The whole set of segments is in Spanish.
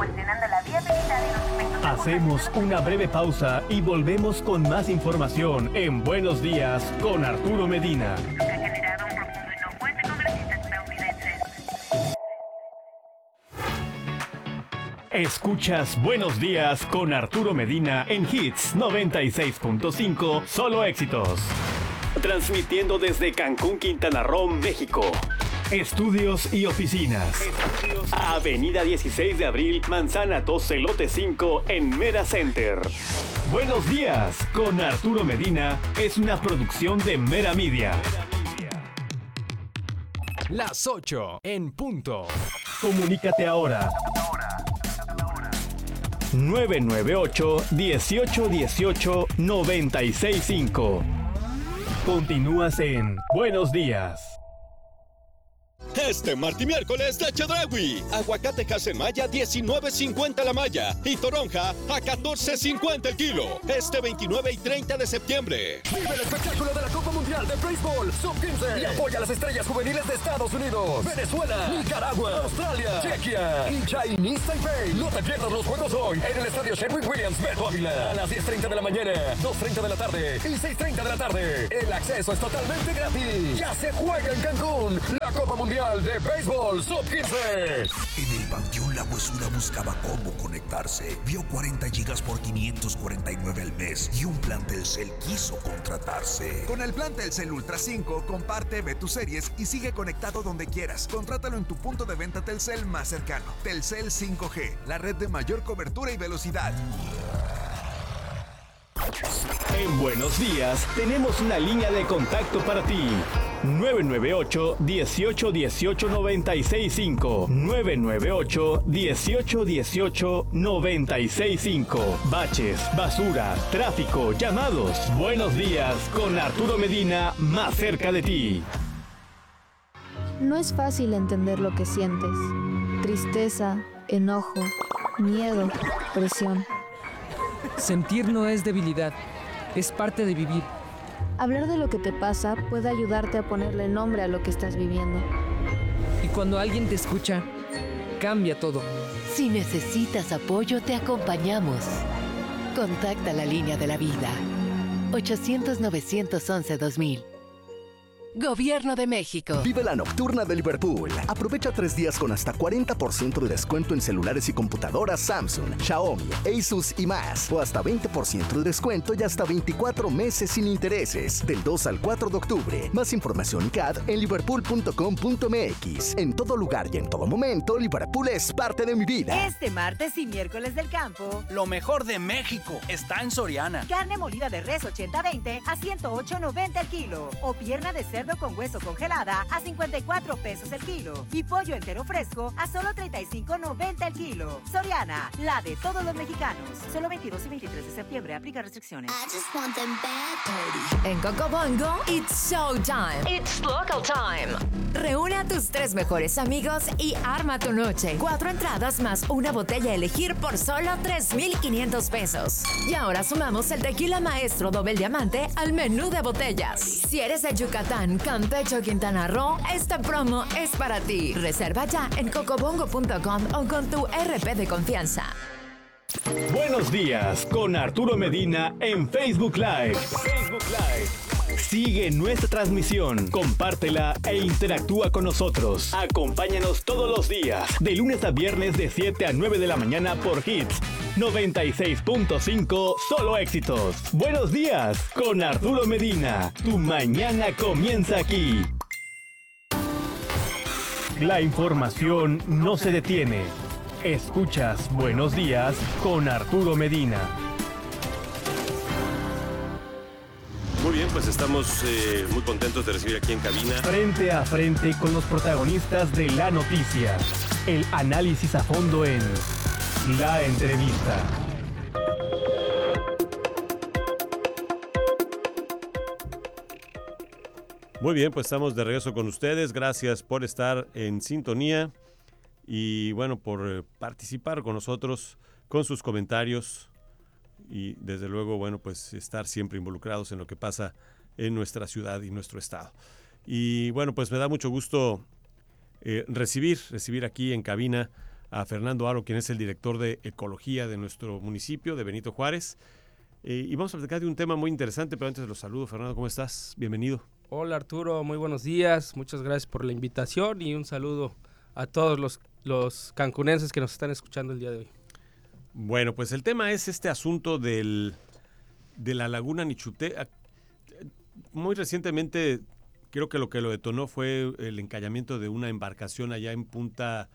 cuestionando la viabilidad y los efectos. Hacemos una breve pausa y volvemos con más información en Buenos Días con Arturo Medina. Lo que ha generado un profundo enojo entre congresistas estadounidenses. Escuchas Buenos Días con Arturo Medina en Hits 96.5, solo éxitos. Transmitiendo desde Cancún, Quintana Roo, México. Estudios y oficinas. Avenida 16 de Abril, Manzana 12, Lote 5, en Mera Center. Buenos Días con Arturo Medina es una producción de Mera Media. Las 8 en punto. Comunícate ahora. 998-1818-965. Continúas en Buenos Días. Este martes y miércoles de Chedraui. Aguacate Maya 19.50 la malla y toronja a 14.50 el kilo. Este 29 y 30 de septiembre. Vive el espectáculo de la Copa Mundial de Béisbol Sub-15 y apoya a las estrellas juveniles de Estados Unidos, Venezuela, Nicaragua, Australia, Chequia y Chinese Taipei. No te pierdas los juegos hoy en el estadio Sherwin Williams Beto Ávila a las 10:30 de la mañana, 2:30 de la tarde y 6:30 de la tarde. El acceso es totalmente gratis. Ya se juega en Cancún la Copa Mundial de Béisbol Sub-15. En el Panteón La Huesura buscaba cómo conectarse. Vio 40 gigas por 549 al mes y un plan Telcel quiso contratarse. Con el plan Telcel Ultra 5, comparte, ve tus series y sigue conectado donde quieras. Contrátalo en tu punto de venta Telcel más cercano. Telcel 5G, la red de mayor cobertura y velocidad. En Buenos Días tenemos una línea de contacto para ti. 998-1818-965. 998-1818-965. Baches, basura, tráfico, llamados. Buenos Días con Arturo Medina, más cerca de ti. No es fácil entender lo que sientes. Tristeza, enojo, miedo, presión. Sentir no es debilidad, es parte de vivir. Hablar de lo que te pasa puede ayudarte a ponerle nombre a lo que estás viviendo. Y cuando alguien te escucha, cambia todo. Si necesitas apoyo, te acompañamos. Contacta la línea de la vida. 800-911-2000. Gobierno de México. Vive la nocturna de Liverpool. Aprovecha 3 días con hasta 40% de descuento en celulares y computadoras Samsung, Xiaomi, Asus y más. O hasta 20% de descuento y hasta 24 meses sin intereses. Del 2 al 4 de octubre. Más información y CAD en liverpool.com.mx. En todo lugar y en todo momento, Liverpool es parte de mi vida. Este martes y miércoles del campo, lo mejor de México está en Soriana. Carne molida de res 80-20 a 108.90 el kilo. O pierna de cerdo con hueso congelada a 54 pesos el kilo. Y pollo entero fresco a solo 35.90 el kilo. Soriana, la de todos los mexicanos. Solo 22 y 23 de septiembre. Aplica restricciones. En Cocobongo, it's showtime. It's local time. Reúne a tus 3 mejores amigos y arma tu noche. 4 entradas más una botella a elegir por solo 3,500 pesos. Y ahora sumamos el tequila maestro doble diamante al menú de botellas. Si eres de Yucatán, Campeche o Quintana Roo, esta promo es para ti. Reserva ya en cocobongo.com o con tu RP de confianza. Buenos días con Arturo Medina en Facebook Live. Sigue nuestra transmisión, compártela e interactúa con nosotros. Acompáñanos todos los días, de lunes a viernes de 7 a 9 de la mañana por Hits 96.5, solo éxitos. Buenos días con Arturo Medina. Tu mañana comienza aquí. La información no se detiene. Escuchas Buenos Días con Arturo Medina. Muy bien, pues estamos muy contentos de recibir aquí en cabina. Frente a frente con los protagonistas de la noticia. El análisis a fondo en La Entrevista. Muy bien, pues estamos de regreso con ustedes. Gracias por estar en sintonía y bueno, por participar con nosotros con sus comentarios y desde luego, bueno, pues estar siempre involucrados en lo que pasa en nuestra ciudad y nuestro estado. Y bueno, pues me da mucho gusto recibir aquí en cabina a Fernando Aro, quien es el director de Ecología de nuestro municipio, de Benito Juárez. Y vamos a platicar de un tema muy interesante, pero antes los saludo. Fernando, ¿cómo estás? Bienvenido. Hola Arturo, muy buenos días. Muchas gracias por la invitación y un saludo a todos los cancunenses que nos están escuchando el día de hoy. Bueno, pues el tema es este asunto de la laguna Nichuté. Muy recientemente, creo que lo detonó fue el encallamiento de una embarcación allá en Punta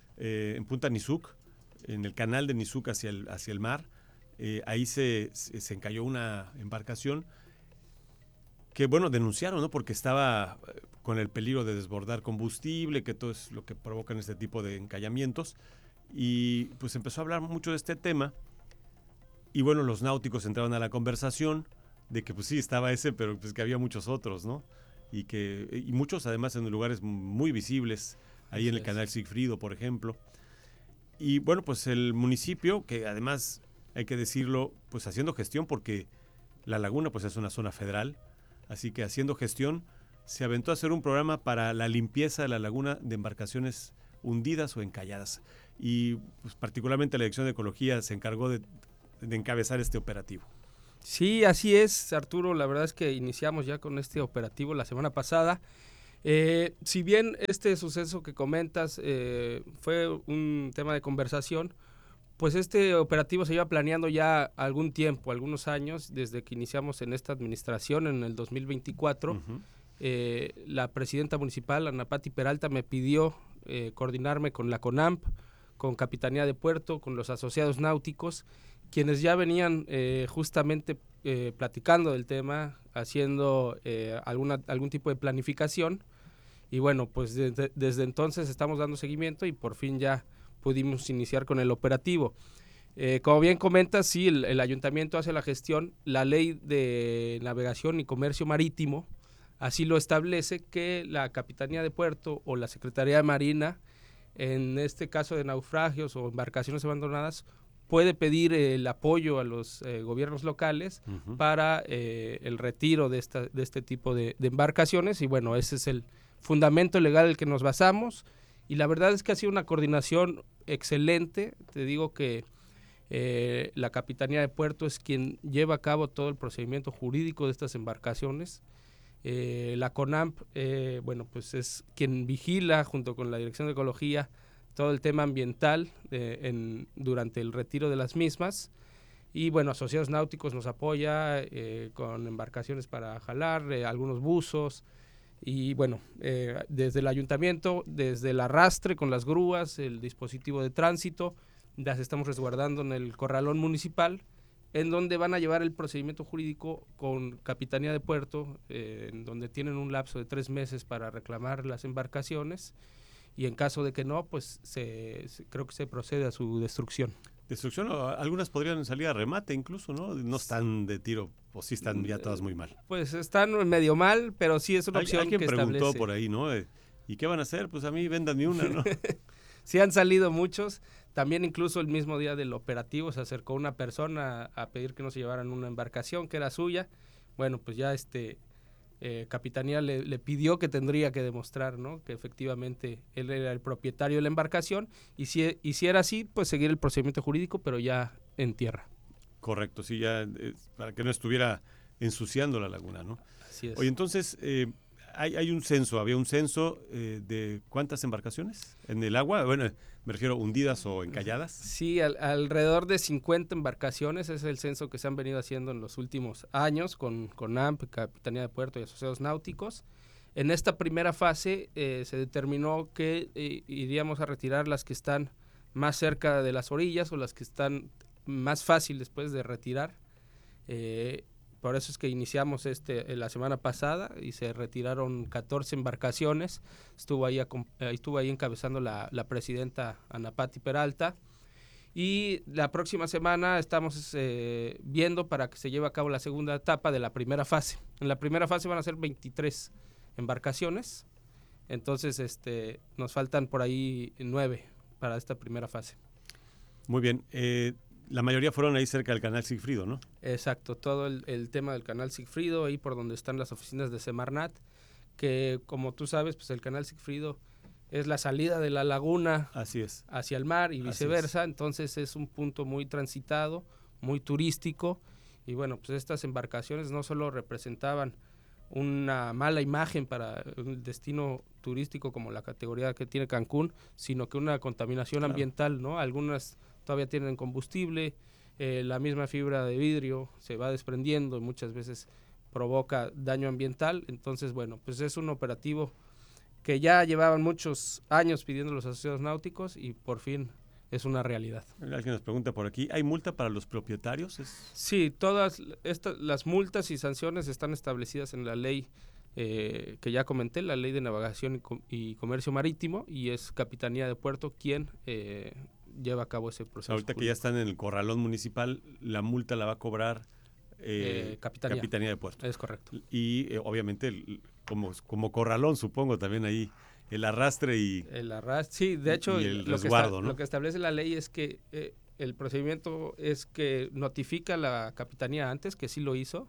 Nizuc, en el canal de Nizuc hacia el mar. Ahí se encalló una embarcación que, bueno, denunciaron, ¿no? Porque estaba con el peligro de desbordar combustible, que todo es lo que provocan este tipo de encallamientos. Y pues empezó a hablar mucho de este tema. Y bueno, los náuticos entraron a la conversación de que pues sí, estaba ese, pero pues que había muchos otros, ¿no? Y muchos además en lugares muy visibles, ahí en el canal Sigfrido, por ejemplo. Y bueno, pues el municipio, que además hay que decirlo, pues haciendo gestión, porque la laguna pues es una zona federal, así que haciendo gestión se aventó a hacer un programa para la limpieza de la laguna de embarcaciones hundidas o encalladas. Y pues particularmente la Dirección de Ecología se encargó de encabezar este operativo. Sí, así es, Arturo. La verdad es que iniciamos ya con este operativo la semana pasada. Si bien este suceso que comentas fue un tema de conversación, pues este operativo se iba planeando ya algún tiempo, algunos años, desde que iniciamos en esta administración en el 2024. Uh-huh. La presidenta municipal, Ana Pati Peralta, me pidió coordinarme con la CONAMP, con Capitanía de Puerto, con los asociados náuticos, quienes ya venían justamente platicando del tema, haciendo algún tipo de planificación. Y bueno, pues desde entonces estamos dando seguimiento y por fin ya pudimos iniciar con el operativo. Como bien comentas, sí, el ayuntamiento hace la gestión. La ley de navegación y comercio marítimo así lo establece, que la Capitanía de Puerto o la Secretaría de Marina, en este caso de naufragios o embarcaciones abandonadas, puede pedir el apoyo a los gobiernos locales uh-huh. para el retiro de este tipo de embarcaciones. Y bueno, ese es el fundamento legal en el que nos basamos. Y la verdad es que ha sido una coordinación excelente. Te digo que la Capitanía de Puerto es quien lleva a cabo todo el procedimiento jurídico de estas embarcaciones. La CONAMP, bueno, pues es quien vigila junto con la Dirección de Ecología todo el tema ambiental durante el retiro de las mismas. Y bueno, Asociados Náuticos nos apoya con embarcaciones para jalar, algunos buzos. Y bueno, desde el ayuntamiento, desde el arrastre con las grúas, el dispositivo de tránsito, las estamos resguardando en el corralón municipal, en donde van a llevar el procedimiento jurídico con Capitanía de Puerto, en donde tienen un lapso de 3 meses para reclamar las embarcaciones, y en caso de que no, pues creo que se procede a su destrucción. Destrucción, algunas podrían salir a remate incluso, ¿no? No están de tiro, o sí están ya todas muy mal. Pues están medio mal, pero sí es una opción que establece. Alguien preguntó por ahí, ¿no? ¿Y qué van a hacer? Pues a mí véndanme una, ¿no? Sí han salido muchos. También incluso el mismo día del operativo se acercó una persona a pedir que no se llevaran una embarcación que era suya. Bueno, pues ya Capitanía le pidió que tendría que demostrar, ¿no?, que efectivamente él era el propietario de la embarcación, y si era así, pues seguir el procedimiento jurídico, pero ya en tierra. Correcto, sí, ya para que no estuviera ensuciando la laguna, ¿no? Así es. Oye, entonces, había un censo de ¿cuántas embarcaciones en el agua? Bueno, me refiero hundidas o encalladas. Sí, alrededor de 50 embarcaciones es el censo que se han venido haciendo en los últimos años con AMP, Capitanía de Puerto y Asociados Náuticos. En esta primera fase se determinó que iríamos a retirar las que están más cerca de las orillas o las que están más fáciles pues de retirar. Por eso es que iniciamos la semana pasada y se retiraron 14 embarcaciones. Estuvo ahí encabezando la presidenta Ana Pati Peralta. Y la próxima semana estamos viendo para que se lleve a cabo la segunda etapa de la primera fase. En la primera fase van a ser 23 embarcaciones. Entonces nos faltan por ahí 9 para esta primera fase. Muy bien. La mayoría fueron ahí cerca del canal Sigfrido, ¿no? Exacto, todo el tema del canal Sigfrido, ahí por donde están las oficinas de Semarnat, que como tú sabes, pues el canal Sigfrido es la salida de la laguna Así es. hacia el mar y viceversa, entonces es un punto muy transitado, muy turístico, y bueno, pues estas embarcaciones no solo representaban una mala imagen para un destino turístico como la categoría que tiene Cancún, sino que una contaminación ambiental, ¿no? Algunas todavía tienen combustible, la misma fibra de vidrio se va desprendiendo y muchas veces provoca daño ambiental. Entonces, bueno, pues es un operativo que ya llevaban muchos años pidiendo los asociados náuticos y por fin es una realidad. Alguien nos pregunta por aquí, ¿hay multa para los propietarios? Sí, todas las multas y sanciones están establecidas en la ley que ya comenté, la Ley de Navegación y Comercio Marítimo, y es Capitanía de Puerto quien lleva a cabo ese proceso. Ahorita que ya están en el corralón municipal, la multa la va a cobrar Capitanía de Puerto. Es correcto. Y obviamente, como corralón, supongo, también ahí el arrastre y... El arrastre, sí, de hecho, el resguardo, ¿no? Lo que establece la ley es que el procedimiento es que notifica a la Capitanía antes, que sí lo hizo,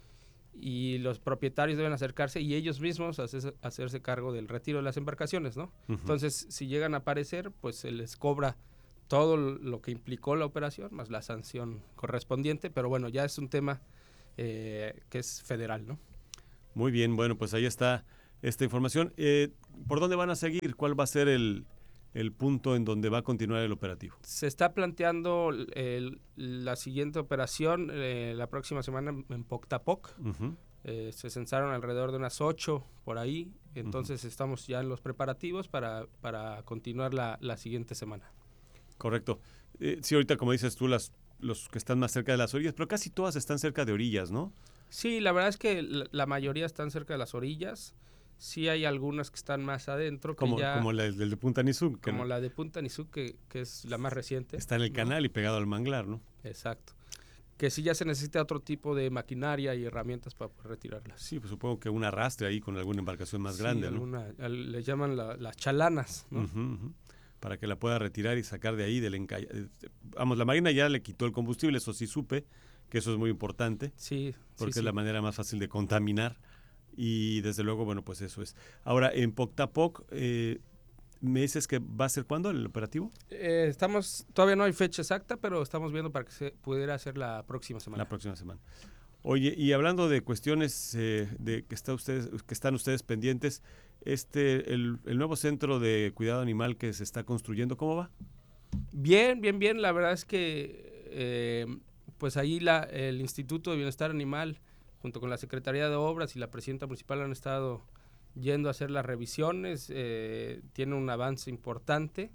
y los propietarios deben acercarse y ellos mismos hacerse cargo del retiro de las embarcaciones, ¿no? Uh-huh. Entonces, si llegan a aparecer, pues se les cobra todo lo que implicó la operación, más la sanción correspondiente, pero bueno, ya es un tema que es federal, ¿no? Muy bien, bueno, pues ahí está esta información. ¿Por dónde van a seguir? ¿Cuál va a ser el punto en donde va a continuar el operativo? Se está planteando la siguiente operación la próxima semana en Poctapoc. Uh-huh. Se censaron alrededor de unas 8 por ahí, entonces estamos ya en los preparativos para continuar la siguiente semana. Correcto. Sí, ahorita como dices tú, los que están más cerca de las orillas, pero casi todas están cerca de orillas, ¿no? Sí, la verdad es que la mayoría están cerca de las orillas. Sí hay algunas que están más adentro. Como la de Punta Nizuc. Como la de Punta Nizuc, que es la más reciente. Está en el canal y pegado al manglar, ¿no? Exacto. Que sí ya se necesita otro tipo de maquinaria y herramientas para poder retirarlas. Sí, pues supongo que un arrastre ahí con alguna embarcación más grande, ¿no? Le llaman las chalanas, ¿no? Uh-huh. Para que la pueda retirar y sacar de ahí del encallado. Vamos, la Marina ya le quitó el combustible, eso sí supe, que eso es muy importante. Sí. Porque es la manera más fácil de contaminar. Y desde luego, bueno, pues eso es. Ahora, en Poctapoc, ¿me dices que va a ser cuándo el operativo? Todavía no hay fecha exacta, pero estamos viendo para que se pudiera hacer la próxima semana. La próxima semana. Oye, y hablando de cuestiones de que están ustedes pendientes, el nuevo centro de cuidado animal que se está construyendo, ¿cómo va? Bien. La verdad es que pues ahí el Instituto de Bienestar Animal, junto con la Secretaría de Obras y la Presidenta Municipal, han estado yendo a hacer las revisiones, tiene un avance importante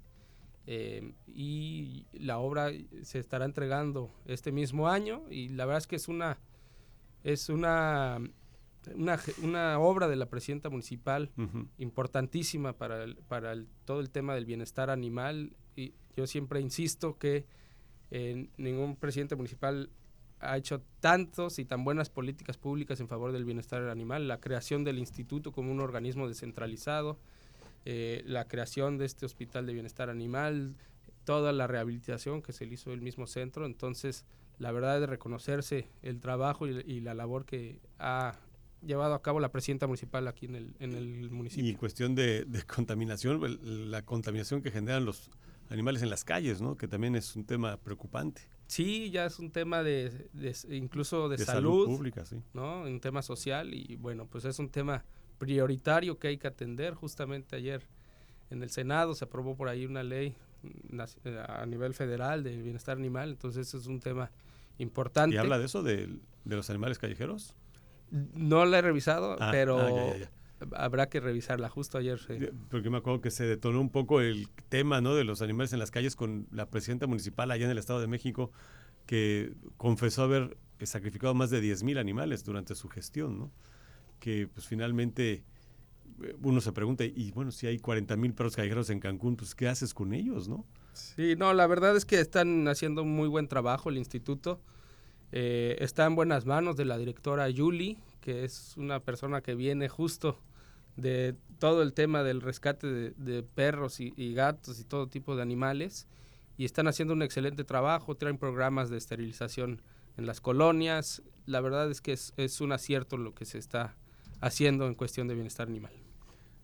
y la obra se estará entregando este mismo año, y la verdad es que es una obra de la Presidenta Municipal uh-huh. importantísima para todo el tema del bienestar animal, y yo siempre insisto que ningún presidente municipal ha hecho tantos y tan buenas políticas públicas en favor del bienestar animal. La creación del instituto como un organismo descentralizado, la creación de este hospital de bienestar animal, toda la rehabilitación que se le hizo del mismo centro. Entonces, la verdad es de reconocerse el trabajo y la labor que ha llevado a cabo la presidenta municipal aquí en el municipio. Y en cuestión de contaminación, la contaminación que generan los animales en las calles, ¿no? Que también es un tema preocupante. Sí, ya es un tema incluso de salud pública, sí. ¿no? Un tema social, y bueno, pues es un tema prioritario que hay que atender. Justamente ayer en el Senado se aprobó por ahí una ley a nivel federal de bienestar animal, entonces es un tema importante. ¿Y habla de eso, de los animales callejeros? No la he revisado, pero ya. Habrá que revisarla. Justo ayer porque me acuerdo que se detonó un poco el tema, ¿no?, de los animales en las calles con la presidenta municipal allá en el Estado de México, que confesó haber sacrificado más de 10,000 animales durante su gestión, ¿no? Que pues finalmente uno se pregunta, y bueno, si hay 40,000 perros callejeros en Cancún, pues ¿qué haces con ellos, no? Sí, no, la verdad es que están haciendo un muy buen trabajo el instituto. Está en buenas manos de la directora Yuli, que es una persona que viene justo de todo el tema del rescate de perros y gatos y todo tipo de animales, y están haciendo un excelente trabajo. Traen programas de esterilización en las colonias. La verdad es que es un acierto lo que se está haciendo en cuestión de bienestar animal.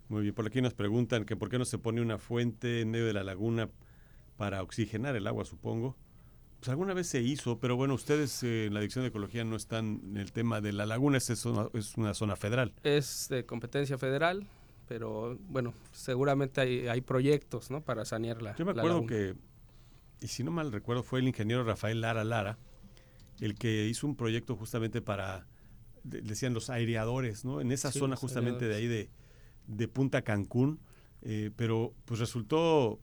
Muy bien, por aquí nos preguntan que por qué no se pone una fuente en medio de la laguna para oxigenar el agua, supongo. Pues alguna vez se hizo, pero bueno, ustedes en la Dirección de Ecología no están en el tema de la laguna, es una zona federal. Es de competencia federal, pero bueno, seguramente hay proyectos, ¿no?, para sanearla. Yo me acuerdo que, y si no mal recuerdo, fue el ingeniero Rafael Lara el que hizo un proyecto justamente para, decían los aireadores, ¿no? En esa zona justamente aireadores. De ahí de Punta Cancún, pero pues resultó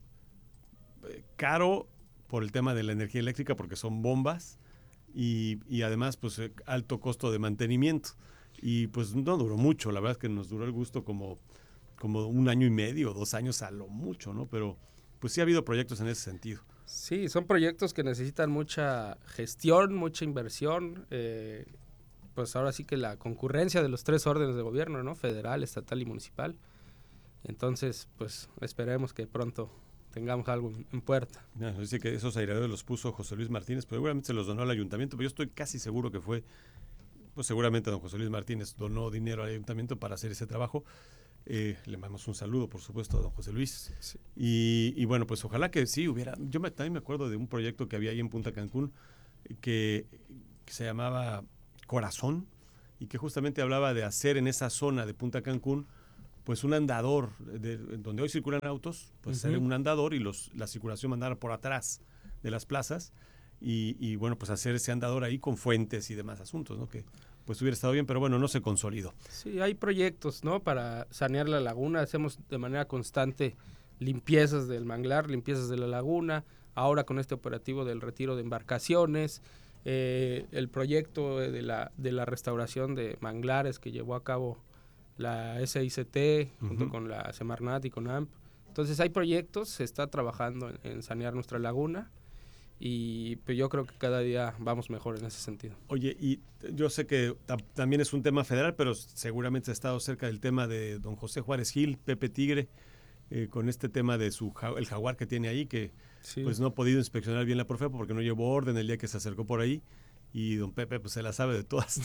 caro por el tema de la energía eléctrica, porque son bombas y además pues alto costo de mantenimiento, y pues no duró mucho. La verdad es que nos duró el gusto como 1 año y medio, 2 años a lo mucho, ¿no? Pero pues sí ha habido proyectos en ese sentido. Sí, son proyectos que necesitan mucha gestión, mucha inversión, pues ahora sí que la concurrencia de los 3 órdenes de gobierno, ¿no?, federal, estatal y municipal. Entonces, pues esperemos que pronto tengamos algo en puerta. Dice que esos aireadores los puso José Luis Martínez, pero seguramente se los donó al ayuntamiento, pero yo estoy casi seguro que fue, pues seguramente don José Luis Martínez donó dinero al ayuntamiento para hacer ese trabajo. Le mandamos un saludo, por supuesto, a don José Luis. Sí. Y bueno, pues ojalá que sí hubiera. También me acuerdo de un proyecto que había ahí en Punta Cancún que se llamaba Corazón, y que justamente hablaba de hacer en esa zona de Punta Cancún pues un andador, donde hoy circulan autos, pues hacer un andador y la circulación mandara por atrás de las plazas, y bueno, pues hacer ese andador ahí con fuentes y demás asuntos, ¿no? Que pues hubiera estado bien, pero bueno, no se consolidó. Sí, hay proyectos, ¿no?, para sanear la laguna. Hacemos de manera constante limpiezas del manglar, limpiezas de la laguna, ahora con este operativo del retiro de embarcaciones, el proyecto de la restauración de manglares que llevó a cabo la SICT junto con la Semarnat y con AMP. Entonces hay proyectos, se está trabajando en sanear nuestra laguna, y pues yo creo que cada día vamos mejor en ese sentido. Oye, y yo sé que también es un tema federal, pero seguramente ha estado cerca del tema de don José Juárez Gil, Pepe Tigre, con este tema de el jaguar que tiene ahí, que pues no ha podido inspeccionar bien la Profepa porque no llevó orden el día que se acercó por ahí, y don Pepe pues se la sabe de todas.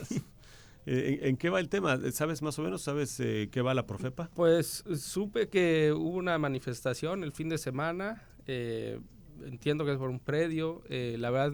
¿En qué va el tema? ¿Sabes más o menos? ¿Sabes qué va la Profepa? Pues supe que hubo una manifestación el fin de semana, entiendo que es por un predio, la verdad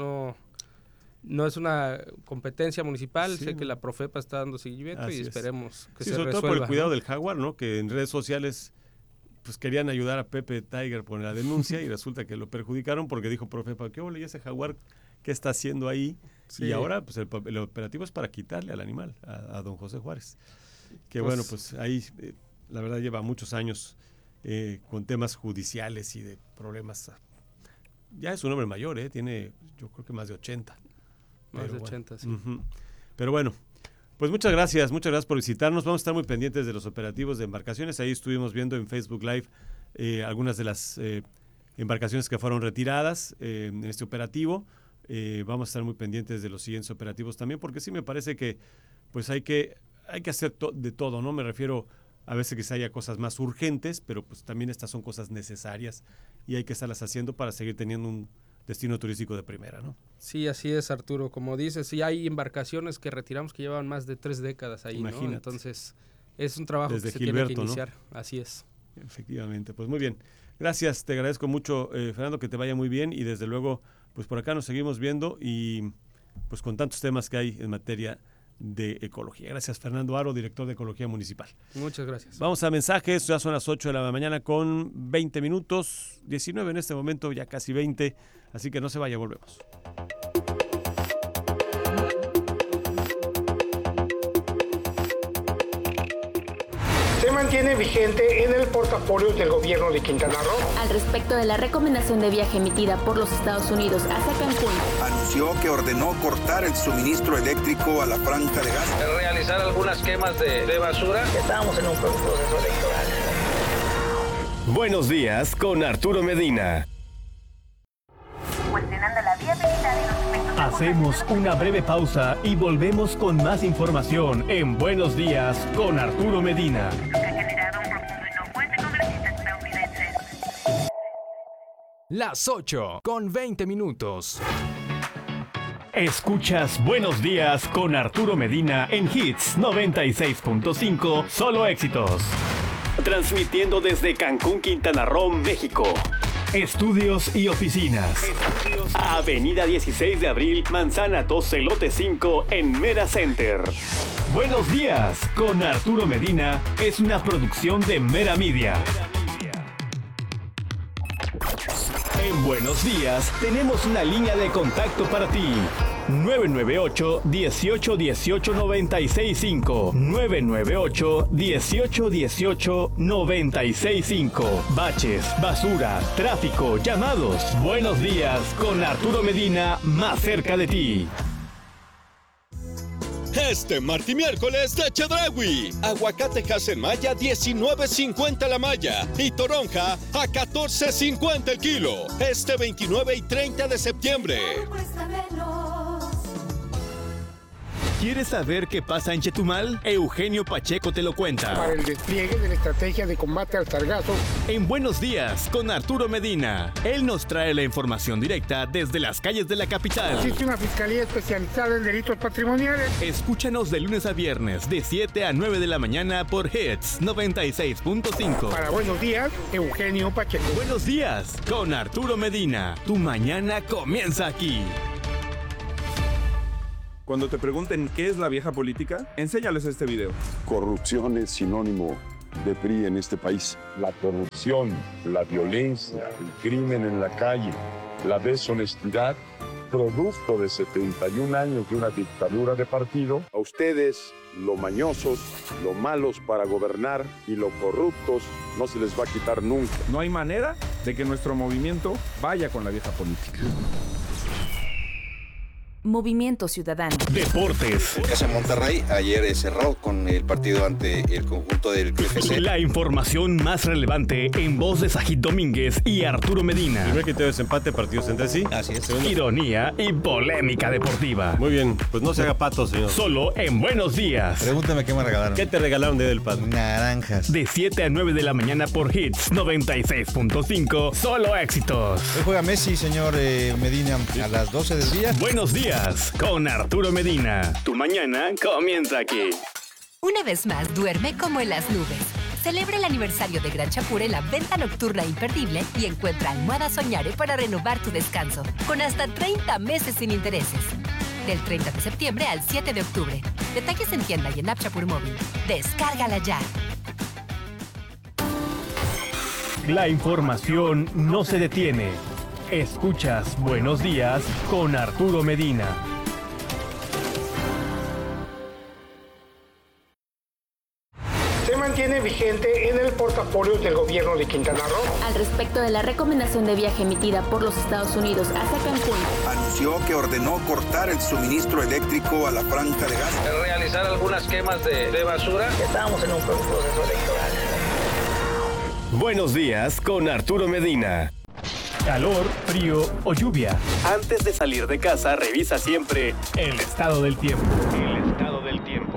no es una competencia municipal, sé que la Profepa está dando seguimiento y esperemos que se resuelva. Sobre todo por el cuidado del jaguar, ¿no? Que en redes sociales pues querían ayudar a Pepe Tiger por la denuncia y resulta que lo perjudicaron porque dijo Profepa, ¿qué ole ese jaguar? ¿Qué está haciendo ahí? Sí. Y ahora pues el operativo es para quitarle al animal, a don José Juárez. Que pues, bueno, pues ahí la verdad lleva muchos años con temas judiciales y de problemas. Ya es un hombre mayor, tiene yo creo que más de 80. Más de 80, sí. Pero bueno, pues muchas gracias por visitarnos. Vamos a estar muy pendientes de los operativos de embarcaciones. Ahí estuvimos viendo en Facebook Live algunas de las embarcaciones que fueron retiradas en este operativo. Vamos a estar muy pendientes de los siguientes operativos también, porque sí me parece que pues hay que hacer de todo, ¿no? Me refiero a veces que haya cosas más urgentes, pero pues también estas son cosas necesarias y hay que estarlas haciendo para seguir teniendo un destino turístico de primera, ¿no? Sí, así es, Arturo. Como dices, sí hay embarcaciones que retiramos que llevan más de 3 décadas ahí, imagínate, ¿no? Entonces es un trabajo desde que se Gilberto, tiene que iniciar, ¿no? Así es. Efectivamente, pues muy bien. Gracias, te agradezco mucho, Fernando, que te vaya muy bien, y desde luego pues por acá nos seguimos viendo y pues con tantos temas que hay en materia de ecología. Gracias, Fernando Aro, director de Ecología Municipal. Muchas gracias. Vamos a mensajes, ya son las 8 de la mañana con 20 minutos, 19 en este momento, ya casi 20, así que no se vaya, volvemos. Se mantiene vigente en el portafolio del gobierno de Quintana Roo. Al respecto de la recomendación de viaje emitida por los Estados Unidos hacia Cancún, anunció que ordenó cortar el suministro eléctrico a la franja de Gaza. Realizar algunas quemas de basura. Estamos en un proceso electoral. Buenos días con Arturo Medina. Cuestionando la viabilidad de los efectos. Hacemos una breve pausa y volvemos con más información en Buenos Días con Arturo Medina. Lo que ha generado un profundo enojo entre congresistas estadounidenses. Las 8 con 20 minutos. Escuchas Buenos Días con Arturo Medina en Hits 96.5, solo éxitos. Transmitiendo desde Cancún, Quintana Roo, México. Estudios y oficinas. Avenida 16 de Abril, Manzana 12, Lote 5, en Mera Center. Buenos días, con Arturo Medina, es una producción de Mera Media. En Buenos Días tenemos una línea de contacto para ti. 998-1818-965. 998-1818-965. Baches, basura, tráfico, llamados. Buenos días con Arturo Medina, más cerca de ti. Este martes miércoles de Chedraui. Aguacatejas en malla 19.50 la malla y toronja a 14.50 el kilo. Este 29 y 30 de septiembre. ¿Quieres saber qué pasa en Chetumal? Eugenio Pacheco te lo cuenta. Para el despliegue de la estrategia de combate al sargazo. En Buenos Días, con Arturo Medina. Él nos trae la información directa desde las calles de la capital. Existe una fiscalía especializada en delitos patrimoniales. Escúchanos de lunes a viernes, de 7 a 9 de la mañana por Hits 96.5. Para Buenos Días, Eugenio Pacheco. Buenos Días, con Arturo Medina. Tu mañana comienza aquí. Cuando te pregunten qué es la vieja política, enséñales este video. Corrupción es sinónimo de PRI en este país. La corrupción, la violencia, el crimen en la calle, la deshonestidad, producto de 71 años de una dictadura de partido. A ustedes, lo mañosos, lo malos para gobernar y lo corruptos, no se les va a quitar nunca. No hay manera de que nuestro movimiento vaya con la vieja política. Movimiento Ciudadano. Deportes. En Monterrey, ayer cerró con el partido ante el conjunto del FC. La información más relevante en voz de Sajid Domínguez y Arturo Medina. Primer criterio de desempate, partidos entre sí. Así es. Ironía y polémica deportiva. Muy bien, pues no se haga pato, señor. Solo en Buenos Días. Pregúntame qué me regalaron. ¿Qué te regalaron de del pato? Naranjas. De 7 a 9 de la mañana por Hits 96.5. Solo éxitos. Hoy juega Messi, señor Medina, a las 12 del día. Buenos Días con Arturo Medina. Tu mañana comienza aquí. Una vez más, duerme como en las nubes. Celebra el aniversario de Gran Chapur en la venta nocturna imperdible y encuentra Almohada Soñare para renovar tu descanso, con hasta 30 meses sin intereses. Del 30 de septiembre al 7 de octubre. Detalles en tienda y en App Chapur Móvil. Descárgala ya. La información no se detiene. Escuchas Buenos Días con Arturo Medina. Se mantiene vigente en el portafolio del gobierno de Quintana Roo. Al respecto de la recomendación de viaje emitida por los Estados Unidos hacia Cancún. Anunció que ordenó cortar el suministro eléctrico a la franja de Gaza. Realizar algunas quemas de basura. Estábamos en un proceso electoral. Buenos Días con Arturo Medina. Calor, frío o lluvia. Antes de salir de casa, revisa siempre el estado del tiempo. El estado del tiempo.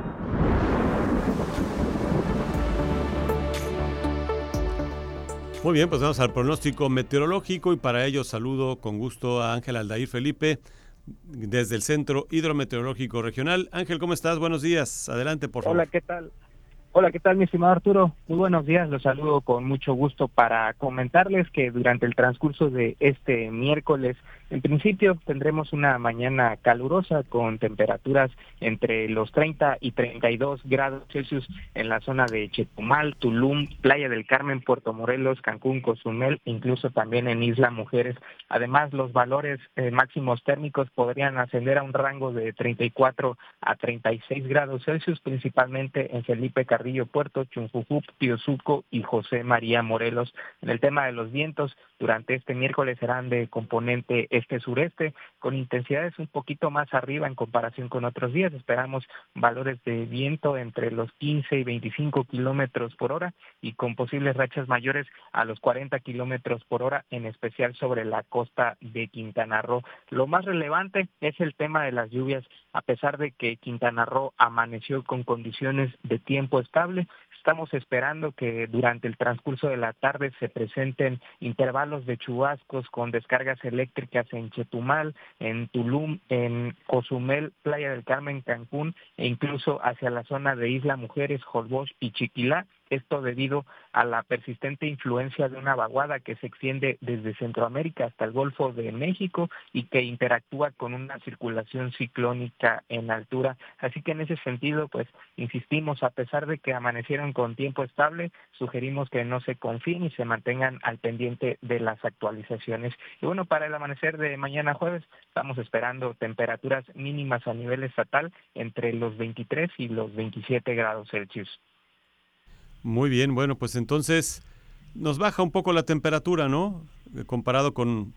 Muy bien, pues vamos al pronóstico meteorológico y para ello saludo con gusto a Ángel Aldair Felipe desde el Centro Hidrometeorológico Regional. Ángel, ¿cómo estás? Buenos días. Adelante, por favor. Hola, ¿qué tal? Hola, ¿qué tal, mi estimado Arturo? Muy buenos días, los saludo con mucho gusto para comentarles que durante el transcurso de este miércoles, en principio tendremos una mañana calurosa con temperaturas entre los 30 y 32 grados Celsius en la zona de Chetumal, Tulum, Playa del Carmen, Puerto Morelos, Cancún, Cozumel, incluso también en Isla Mujeres. Además, los valores máximos térmicos podrían ascender a un rango de 34 a 36 grados Celsius, principalmente en Felipe Carrillo Puerto, Chunjujup, Piozuco y José María Morelos. En el tema de los vientos, durante este miércoles serán de componente este-sureste, con intensidades un poquito más arriba en comparación con otros días. Esperamos valores de viento entre los 15 y 25 kilómetros por hora y con posibles rachas mayores a los 40 kilómetros por hora, en especial sobre la costa de Quintana Roo. Lo más relevante es el tema de las lluvias. A pesar de que Quintana Roo amaneció con condiciones de tiempo estable, estamos esperando que durante el transcurso de la tarde se presenten intervalos de chubascos con descargas eléctricas en Chetumal, en Tulum, en Cozumel, Playa del Carmen, Cancún e incluso hacia la zona de Isla Mujeres, Holbox y Chiquilá. esto debido a la persistente influencia de una vaguada que se extiende desde Centroamérica hasta el Golfo de México y que interactúa con una circulación ciclónica en altura. Así que en ese sentido, pues insistimos, a pesar de que amanecieron con tiempo estable, sugerimos que no se confíen y se mantengan al pendiente de las actualizaciones. Y bueno, para el amanecer de mañana jueves estamos esperando temperaturas mínimas a nivel estatal entre los 23 y los 27 grados Celsius. Muy bien, bueno, pues entonces nos baja un poco la temperatura, ¿no? Comparado con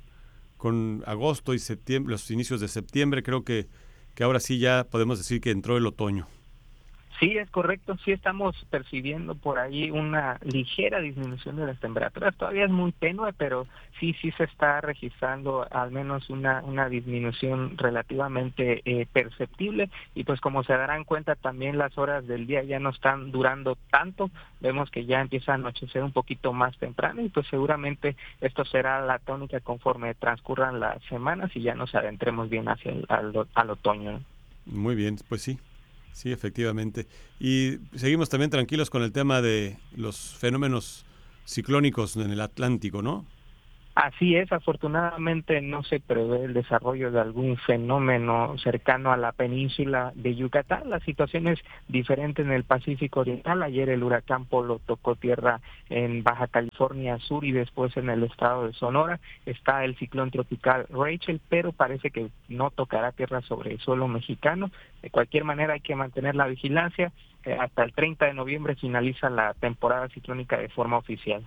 agosto y septiembre, los inicios de septiembre, creo que ahora sí ya podemos decir que entró el otoño. Sí, es correcto, sí estamos percibiendo por ahí una ligera disminución de las temperaturas, todavía es muy tenue, pero sí se está registrando al menos una disminución relativamente perceptible, y pues como se darán cuenta también las horas del día ya no están durando tanto, vemos que ya empieza a anochecer un poquito más temprano y pues seguramente esto será la tónica conforme transcurran las semanas y ya nos adentremos bien hacia al otoño, ¿no? Muy bien, pues sí. Sí, efectivamente. Y seguimos también tranquilos con el tema de los fenómenos ciclónicos en el Atlántico, ¿no? Así es, afortunadamente no se prevé el desarrollo de algún fenómeno cercano a la península de Yucatán. La situación es diferente en el Pacífico Oriental. Ayer el huracán Polo tocó tierra en Baja California Sur y después en el estado de Sonora. Está el ciclón tropical Rachel, pero parece que no tocará tierra sobre el suelo mexicano. De cualquier manera hay que mantener la vigilancia. Hasta el 30 de noviembre finaliza la temporada ciclónica de forma oficial.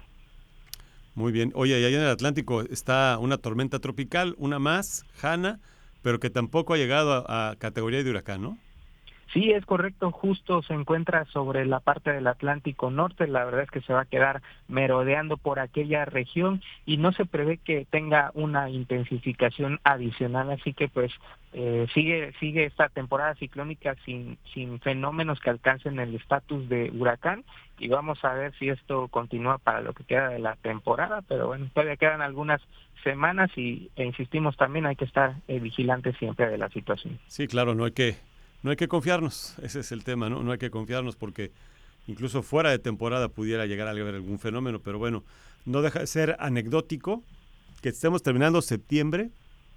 Muy bien. Oye, y allá en el Atlántico está una tormenta tropical, una más, Hanna, pero que tampoco ha llegado a categoría de huracán, ¿no? Sí, es correcto, justo se encuentra sobre la parte del Atlántico Norte, la verdad es que se va a quedar merodeando por aquella región y no se prevé que tenga una intensificación adicional, así que pues sigue esta temporada ciclónica sin fenómenos que alcancen el estatus de huracán y vamos a ver si esto continúa para lo que queda de la temporada, pero bueno, todavía quedan algunas semanas e insistimos también hay que estar vigilantes siempre de la situación. Sí, claro, no hay que confiarnos, ese es el tema, ¿no? No hay que confiarnos porque incluso fuera de temporada pudiera llegar a haber algún fenómeno, pero bueno, no deja de ser anecdótico que estemos terminando septiembre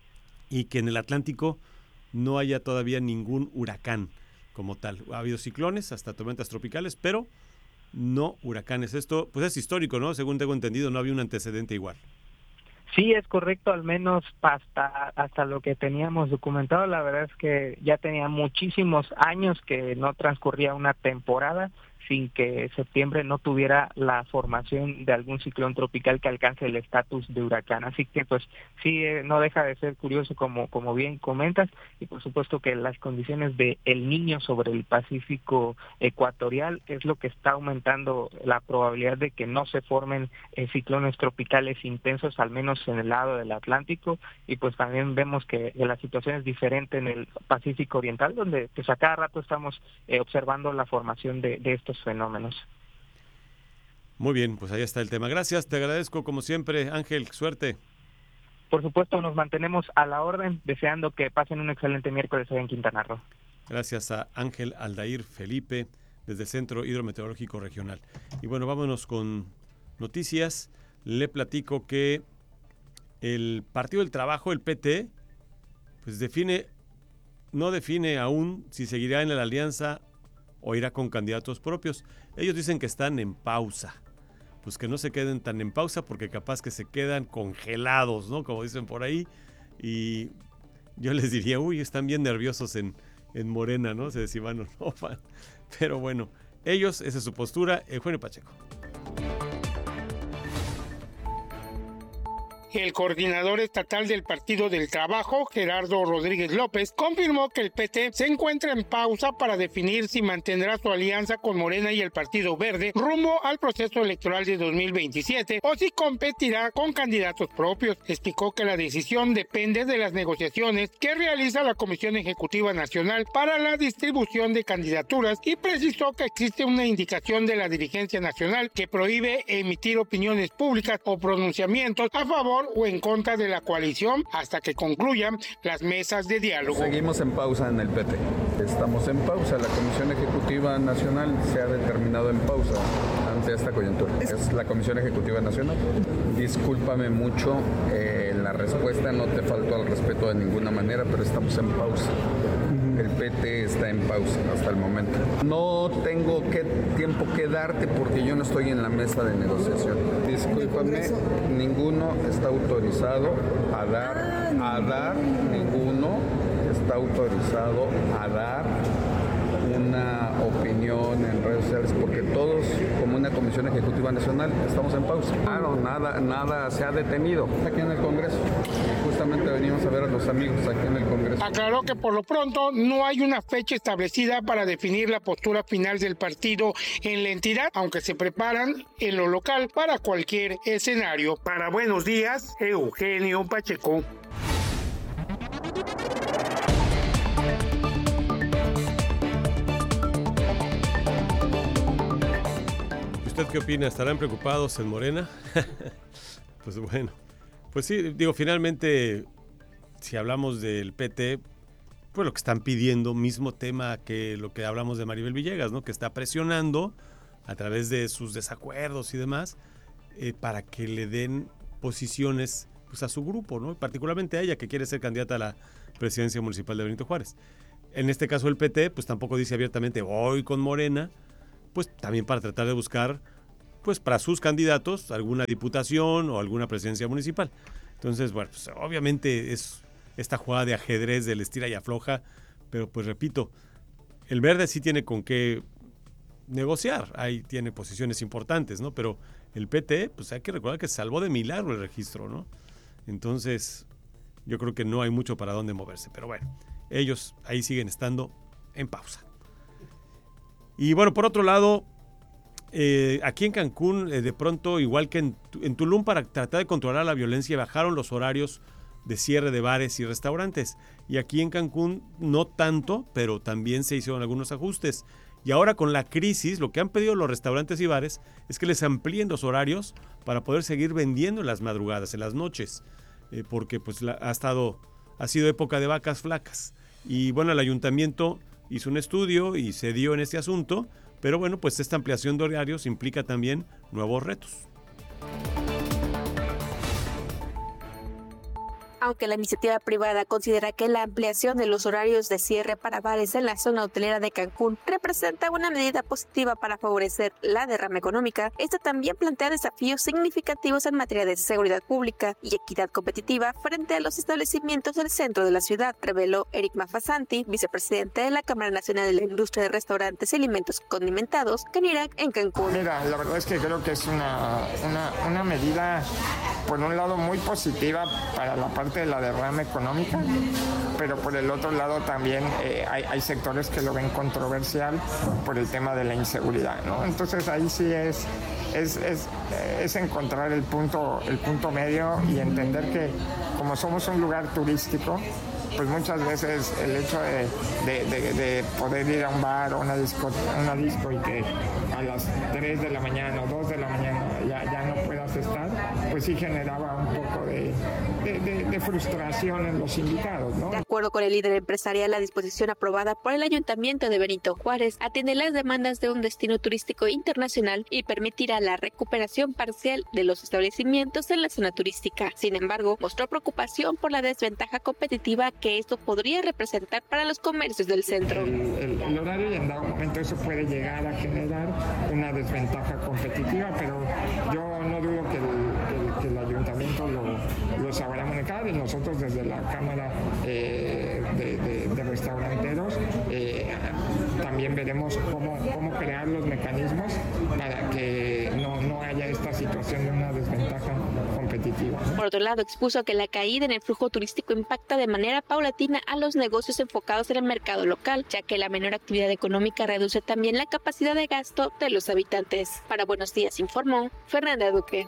y que en el Atlántico no haya todavía ningún huracán como tal. Ha habido ciclones, hasta tormentas tropicales, pero no huracanes. Esto pues es histórico, ¿no? Según tengo entendido, no había un antecedente igual. Sí, es correcto, al menos hasta lo que teníamos documentado, la verdad es que ya tenía muchísimos años que no transcurría una temporada sin que septiembre no tuviera la formación de algún ciclón tropical que alcance el estatus de huracán. Así que pues sí, no deja de ser curioso como bien comentas y por supuesto que las condiciones de El Niño sobre el Pacífico ecuatorial es lo que está aumentando la probabilidad de que no se formen ciclones tropicales intensos, al menos en el lado del Atlántico, y pues también vemos que la situación es diferente en el Pacífico Oriental, donde pues a cada rato estamos observando la formación de estos fenómenos. Muy bien, pues ahí está el tema. Gracias, te agradezco como siempre, Ángel, suerte. Por supuesto, nos mantenemos a la orden, deseando que pasen un excelente miércoles allá en Quintana Roo. Gracias a Ángel Aldair Felipe, desde el Centro Hidrometeorológico Regional. Y bueno, vámonos con noticias. Le platico que el Partido del Trabajo, el PT, pues no define aún si seguirá en la alianza o irá con candidatos propios. Ellos dicen que están en pausa. Pues que no se queden tan en pausa porque capaz que se quedan congelados, ¿no? Como dicen por ahí. Y yo les diría, están bien nerviosos en Morena, ¿no? Si van o no van. Pero bueno, esa es su postura. Eugenio Pacheco. El coordinador estatal del Partido del Trabajo, Gerardo Rodríguez López, confirmó que el PT se encuentra en pausa para definir si mantendrá su alianza con Morena y el Partido Verde rumbo al proceso electoral de 2027 o si competirá con candidatos propios. Explicó que la decisión depende de las negociaciones que realiza la Comisión Ejecutiva Nacional para la distribución de candidaturas y precisó que existe una indicación de la dirigencia nacional que prohíbe emitir opiniones públicas o pronunciamientos a favor favor o en contra de la coalición hasta que concluyan las mesas de diálogo. Seguimos en pausa en el PT. Estamos en pausa. La Comisión Ejecutiva Nacional se ha determinado en pausa ante esta coyuntura. Es la Comisión Ejecutiva Nacional. Discúlpame mucho, la respuesta no te faltó al respeto de ninguna manera, pero estamos en pausa. El PT está en pausa hasta el momento. No tengo tiempo que darte porque yo no estoy en la mesa de negociación. Discúlpame, ninguno está autorizado a dar, ninguno está autorizado a dar una opinión en redes sociales porque todos, como una Comisión Ejecutiva Nacional, estamos en pausa. Claro, nada se ha detenido aquí en el Congreso. Justamente venimos a ver a los amigos aquí en el Congreso. Aclaró que por lo pronto no hay una fecha establecida para definir la postura final del partido en la entidad, aunque se preparan en lo local para cualquier escenario. Para Buenos Días, Eugenio Pacheco. ¿Usted qué opina? ¿Estarán preocupados en Morena? Pues bueno, pues sí, digo, finalmente, si hablamos del PT, pues lo que están pidiendo, mismo tema que lo que hablamos de Maribel Villegas, ¿no? Que está presionando a través de sus desacuerdos y demás, para que le den posiciones pues, a su grupo, ¿no? Particularmente a ella, que quiere ser candidata a la presidencia municipal de Benito Juárez. En este caso el PT, pues tampoco dice abiertamente, voy con Morena, pues también para tratar de buscar, pues para sus candidatos, alguna diputación o alguna presidencia municipal. Entonces, bueno, pues obviamente es esta jugada de ajedrez del estira y afloja, pero pues repito, el Verde sí tiene con qué negociar, ahí tiene posiciones importantes, ¿no? Pero el PT, pues hay que recordar que se salvó de milagro el registro, ¿no? Entonces, yo creo que no hay mucho para dónde moverse, pero bueno, ellos ahí siguen estando en pausa. Y bueno, por otro lado, aquí en Cancún, de pronto, igual que en Tulum, para tratar de controlar la violencia, bajaron los horarios de cierre de bares y restaurantes. Y aquí en Cancún, no tanto, pero también se hicieron algunos ajustes. Y ahora con la crisis, lo que han pedido los restaurantes y bares es que les amplíen los horarios para poder seguir vendiendo en las madrugadas, en las noches, porque pues ha sido época de vacas flacas. Y bueno, el ayuntamiento hizo un estudio y se dio en este asunto, pero bueno, pues esta ampliación de horarios implica también nuevos retos. Aunque la iniciativa privada considera que la ampliación de los horarios de cierre para bares en la zona hotelera de Cancún representa una medida positiva para favorecer la derrama económica, esta también plantea desafíos significativos en materia de seguridad pública y equidad competitiva frente a los establecimientos del centro de la ciudad, reveló Eric Mafasanti, vicepresidente de la Cámara Nacional de la Industria de Restaurantes y Alimentos Condimentados, Canirac, en Cancún. Mira, la verdad es que creo que es una medida, por un lado, muy positiva para la parte de la derrama económica, pero por el otro lado también hay sectores que lo ven controversial por el tema de la inseguridad, ¿no? Entonces ahí sí es encontrar el punto medio y entender que como somos un lugar turístico, pues muchas veces el hecho de poder ir a un bar o una disco y que a las 3 de la mañana o 2 de la mañana ya no puedas estar, pues sí generaba un poco de frustración en los invitados, ¿no? De acuerdo con el líder empresarial, la disposición aprobada por el Ayuntamiento de Benito Juárez atiende las demandas de un destino turístico internacional y permitirá la recuperación parcial de los establecimientos en la zona turística. Sin embargo, mostró preocupación por la desventaja competitiva que esto podría representar para los comercios del centro. El horario, y en dado momento eso puede llegar a generar una desventaja competitiva, pero yo no dudo que el ayuntamiento lo sabrá manejar, y nosotros desde la Cámara de Restauranteros también veremos cómo crear los mecanismos para que no haya esta situación de una desventaja competitiva. Por otro lado, expuso que la caída en el flujo turístico impacta de manera paulatina a los negocios enfocados en el mercado local, ya que la menor actividad económica reduce también la capacidad de gasto de los habitantes. Para Buenos Días informó Fernanda Duque.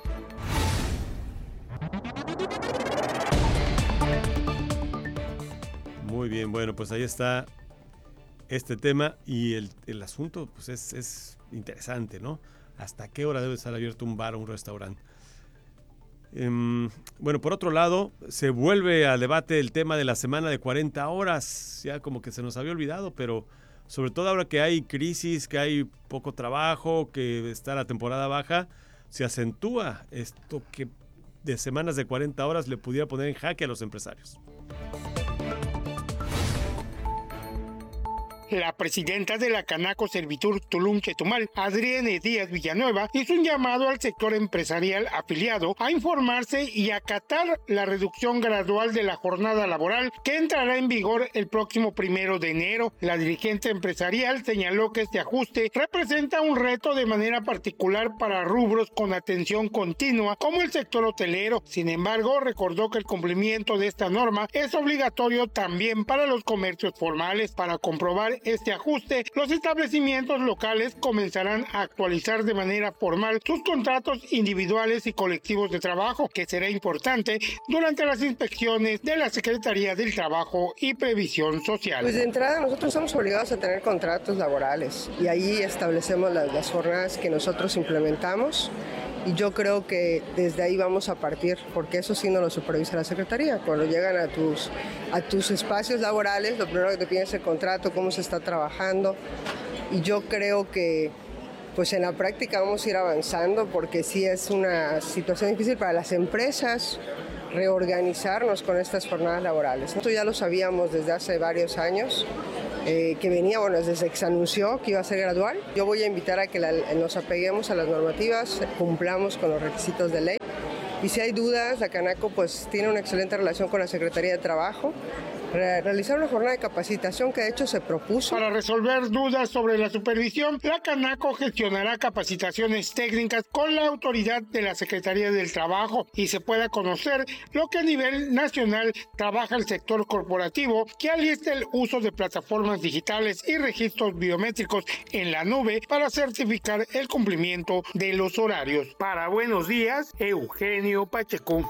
Muy bien, bueno, pues ahí está este tema y el asunto pues es interesante, ¿no? ¿Hasta qué hora debe estar abierto un bar o un restaurante? Bueno, por otro lado, se vuelve al debate el tema de la semana de 40 horas. Ya como que se nos había olvidado, pero sobre todo ahora que hay crisis, que hay poco trabajo, que está la temporada baja, se acentúa esto que de semanas de 40 horas le pudiera poner en jaque a los empresarios. La presidenta de la Canaco Servitur Tulum Chetumal, Adrienne Díaz Villanueva, hizo un llamado al sector empresarial afiliado a informarse y acatar la reducción gradual de la jornada laboral que entrará en vigor el próximo 1 de enero. La dirigente empresarial señaló que este ajuste representa un reto de manera particular para rubros con atención continua como el sector hotelero. Sin embargo, recordó que el cumplimiento de esta norma es obligatorio también para los comercios formales. Para comprobar este ajuste, los establecimientos locales comenzarán a actualizar de manera formal sus contratos individuales y colectivos de trabajo, que será importante durante las inspecciones de la Secretaría del Trabajo y Previsión Social. Pues de entrada nosotros estamos obligados a tener contratos laborales y ahí establecemos las jornadas que nosotros implementamos. Y yo creo que desde ahí vamos a partir, porque eso sí no lo supervisa la Secretaría. Cuando llegan a tus espacios laborales, lo primero que te piden es el contrato, cómo se está trabajando. Y yo creo que pues en la práctica vamos a ir avanzando, porque sí es una situación difícil para las empresas reorganizarnos con estas jornadas laborales. Esto ya lo sabíamos desde hace varios años. Que venía, bueno, desde que se anunció que iba a ser gradual. Yo voy a invitar a que nos apeguemos a las normativas, cumplamos con los requisitos de ley. Y si hay dudas, la Canaco pues tiene una excelente relación con la Secretaría de Trabajo. Realizar una jornada de capacitación que de hecho se propuso. Para resolver dudas sobre la supervisión, la Canaco gestionará capacitaciones técnicas con la autoridad de la Secretaría del Trabajo y se pueda conocer lo que a nivel nacional trabaja el sector corporativo, que alista el uso de plataformas digitales y registros biométricos en la nube para certificar el cumplimiento de los horarios. Para Buenos Días, Eugenio Pacheco.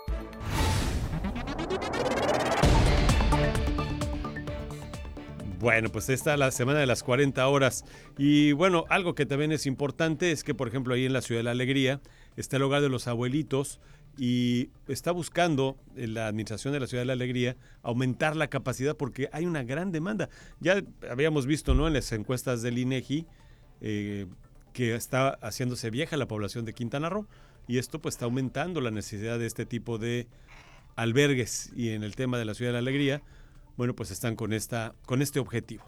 Bueno, pues esta es la semana de las 40 horas. Y bueno, algo que también es importante es que, por ejemplo, ahí en la Ciudad de la Alegría está el Hogar de los Abuelitos y está buscando la administración de la Ciudad de la Alegría aumentar la capacidad porque hay una gran demanda. Ya habíamos visto, ¿no?, en las encuestas del INEGI que está haciéndose vieja la población de Quintana Roo y esto pues está aumentando la necesidad de este tipo de albergues. Y en el tema de la Ciudad de la Alegría, bueno, pues están con este objetivo.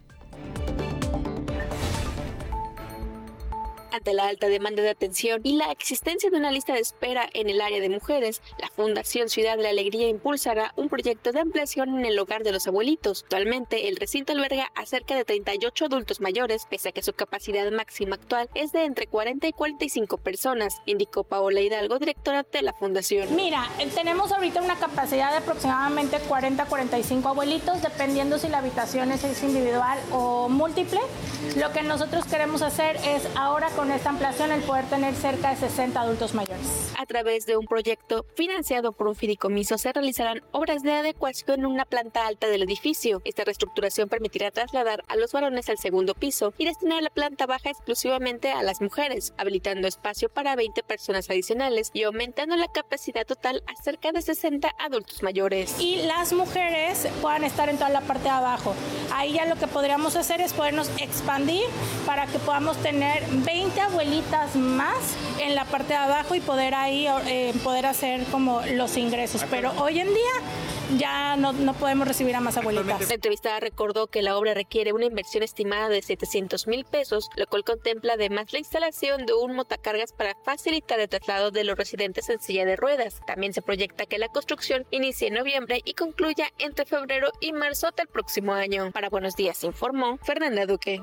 Ante la alta demanda de atención y la existencia de una lista de espera en el área de mujeres, la Fundación Ciudad de la Alegría impulsará un proyecto de ampliación en el Hogar de los Abuelitos. Actualmente, el recinto alberga a cerca de 38 adultos mayores, pese a que su capacidad máxima actual es de entre 40 y 45 personas, indicó Paola Hidalgo, directora de la Fundación. Mira, tenemos ahorita una capacidad de aproximadamente 40-45 abuelitos, dependiendo si la habitación es individual o múltiple. Lo que nosotros queremos hacer es ahora con esta ampliación el poder tener cerca de 60 adultos mayores. A través de un proyecto financiado por un fideicomiso se realizarán obras de adecuación en una planta alta del edificio. Esta reestructuración permitirá trasladar a los varones al segundo piso y destinar la planta baja exclusivamente a las mujeres, habilitando espacio para 20 personas adicionales y aumentando la capacidad total a cerca de 60 adultos mayores. Y las mujeres puedan estar en toda la parte de abajo. Ahí ya lo que podríamos hacer es podernos expandir para que podamos tener 20 abuelitas más en la parte de abajo y poder ahí poder hacer como los ingresos. Pero hoy en día ya no podemos recibir a más abuelitas. La entrevistada recordó que la obra requiere una inversión estimada de 700,000 pesos, lo cual contempla además la instalación de un montacargas para facilitar el traslado de los residentes en silla de ruedas. También se proyecta que la construcción inicie en noviembre y concluya entre febrero y marzo del próximo año. Para Buenos Días informó Fernanda Duque.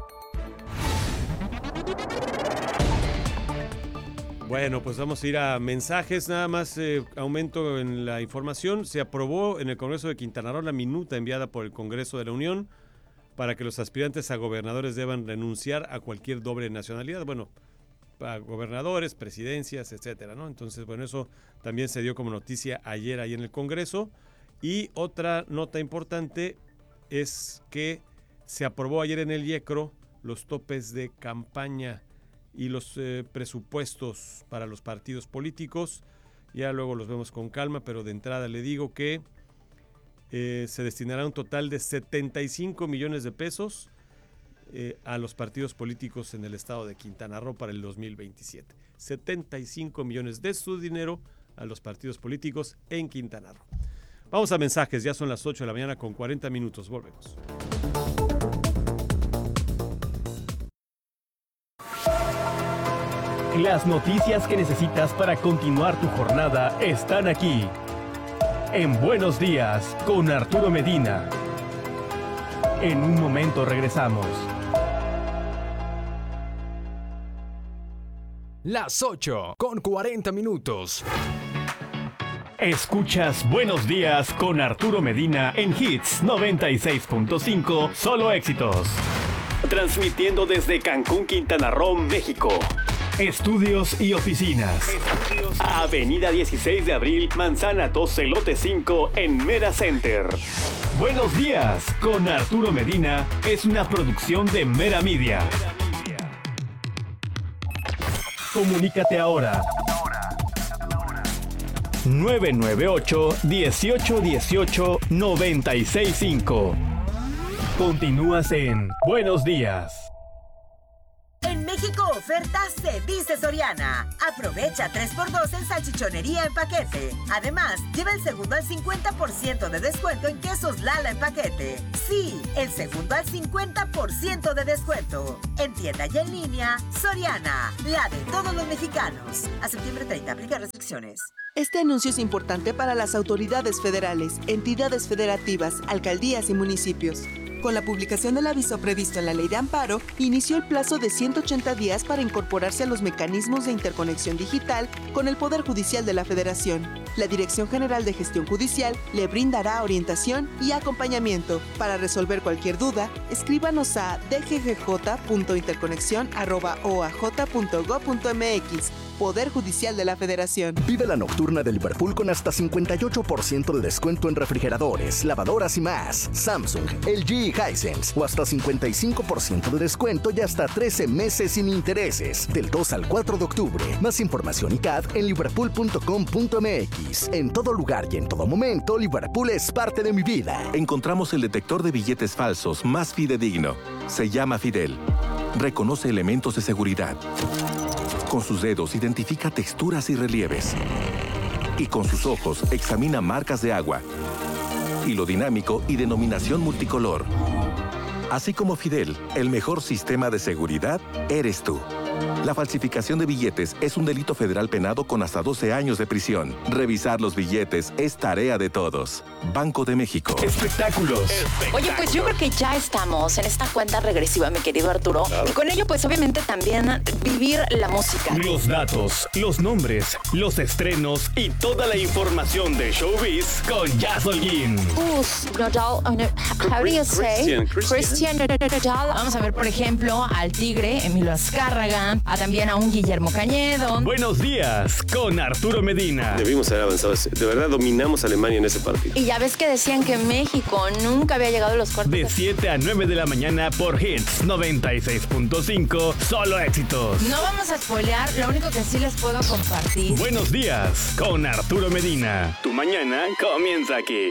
Bueno, pues vamos a ir a mensajes, nada más aumento en la información. Se aprobó en el Congreso de Quintana Roo la minuta enviada por el Congreso de la Unión para que los aspirantes a gobernadores deban renunciar a cualquier doble nacionalidad, bueno, a gobernadores, presidencias, etcétera, ¿no? Entonces, bueno, eso también se dio como noticia ayer ahí en el Congreso. Y otra nota importante es que se aprobó ayer en el IECRO los topes de campaña y los presupuestos para los partidos políticos. Ya luego los vemos con calma, pero de entrada le digo que se destinará un total de 75 millones de pesos a los partidos políticos en el estado de Quintana Roo para el 2027. 75 millones de su dinero a los partidos políticos en Quintana Roo. Vamos a mensajes, ya son las 8 de la mañana con 40 minutos. Volvemos. Las noticias que necesitas para continuar tu jornada están aquí. En Buenos Días, con Arturo Medina. En un momento regresamos. Las 8 con 40 minutos. Escuchas Buenos Días con Arturo Medina en Hits 96.5, solo éxitos. Transmitiendo desde Cancún, Quintana Roo, México. Estudios y oficinas. Avenida 16 de Abril, Manzana 12, Lote 5, en Mera Center. Buenos Días con Arturo Medina es una producción de Mera Media. Comunícate ahora. 998-1818-965. Continúas en Buenos Días. En México, ofertas se dice Soriana. Aprovecha 3x2 en salchichonería en paquete. Además, lleva el segundo al 50% de descuento en quesos Lala en paquete. Sí, el segundo al 50% de descuento. En tienda y en línea, Soriana, la de todos los mexicanos. A septiembre 30, aplica restricciones. Este anuncio es importante para las autoridades federales, entidades federativas, alcaldías y municipios. Con la publicación del aviso previsto en la Ley de Amparo, inició el plazo de 180 días para incorporarse a los mecanismos de interconexión digital con el Poder Judicial de la Federación. La Dirección General de Gestión Judicial le brindará orientación y acompañamiento. Para resolver cualquier duda, escríbanos a dggj.interconexión@oaj.gov.mx. Poder Judicial de la Federación. Vive la nocturna de Liverpool con hasta 58% de descuento en refrigeradores, lavadoras y más. Samsung, LG y Hisense. O hasta 55% de descuento y hasta 13 meses sin intereses. Del 2 al 4 de octubre. Más información y CAD en liverpool.com.mx. En todo lugar y en todo momento, Liverpool es parte de mi vida. Encontramos el detector de billetes falsos más fidedigno. Se llama Fidel. Reconoce elementos de seguridad. Con sus dedos identifica texturas y relieves. Y con sus ojos examina marcas de agua. Hilo dinámico y denominación multicolor. Así como Fidel, el mejor sistema de seguridad eres tú. La falsificación de billetes es un delito federal penado con hasta 12 años de prisión. Revisar los billetes es tarea de todos. Banco de México. Espectáculos. Oye, pues yo creo que ya estamos en esta cuenta regresiva, mi querido Arturo. Claro. Y con ello, pues obviamente también vivir la música. Los datos, los nombres, los estrenos y toda la información de Showbiz con Jazz Holguín. Nodal, how do you say? Christian Nodal. Vamos a ver, por ejemplo, al Tigre, Emilio Azcárraga, también a un Guillermo Cañedo. Buenos días con Arturo Medina. Debimos haber avanzado. De verdad dominamos a Alemania en ese partido. Y ya ves que decían que México nunca había llegado a los cuartos. De 7 a 9 de la mañana por Hits 96.5, solo éxitos. No vamos a spoilear, lo único que sí les puedo compartir. Buenos días con Arturo Medina. Tu mañana comienza aquí.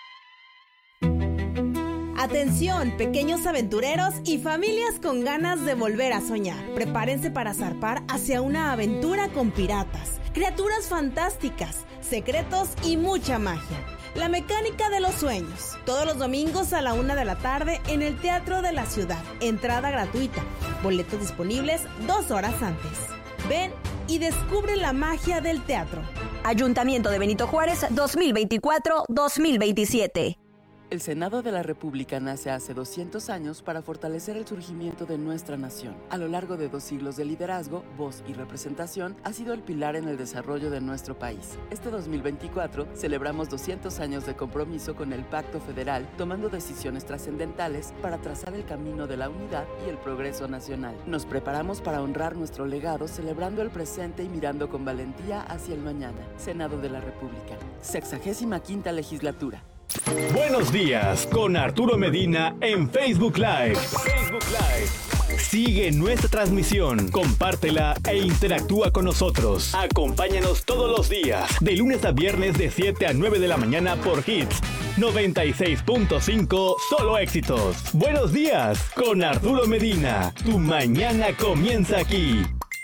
Atención, pequeños aventureros y familias con ganas de volver a soñar. Prepárense para zarpar hacia una aventura con piratas, criaturas fantásticas, secretos y mucha magia. La mecánica de los sueños. Todos los domingos a la 1 de la tarde en el Teatro de la Ciudad. Entrada gratuita. Boletos disponibles 2 horas antes. Ven y descubre la magia del teatro. Ayuntamiento de Benito Juárez 2024-2027. El Senado de la República nace hace 200 años para fortalecer el surgimiento de nuestra nación. A lo largo de 2 siglos de liderazgo, voz y representación, ha sido el pilar en el desarrollo de nuestro país. Este 2024 celebramos 200 años de compromiso con el Pacto Federal, tomando decisiones trascendentales para trazar el camino de la unidad y el progreso nacional. Nos preparamos para honrar nuestro legado, celebrando el presente y mirando con valentía hacia el mañana. Senado de la República, 65ª legislatura. Buenos días con Arturo Medina en Facebook Live. Sigue nuestra transmisión, compártela e interactúa con nosotros. Acompáñanos todos los días, de lunes a viernes de 7 a 9 de la mañana por Hits 96.5, solo éxitos. Buenos días con Arturo Medina. Tu mañana comienza aquí.